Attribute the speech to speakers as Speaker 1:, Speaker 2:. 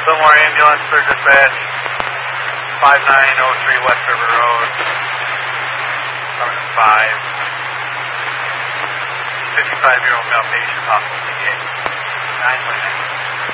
Speaker 1: Fillmore Ambulance for dispatch, 5903 West River Road, 55-year-old male patient, hospital CPA. 929.